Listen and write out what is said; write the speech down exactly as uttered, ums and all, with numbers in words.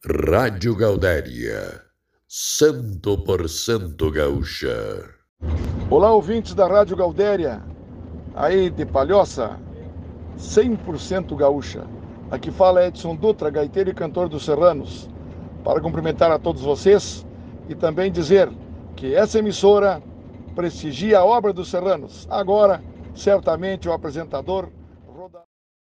Rádio Gaudéria, cem por cento gaúcha. Olá, ouvintes da Rádio Gaudéria, aí de Palhoça, cem por cento gaúcha. Aqui fala Edson Dutra, gaiteiro e cantor dos Serranos, para cumprimentar a todos vocês e também dizer que essa emissora prestigia a obra dos Serranos. Agora, certamente, o apresentador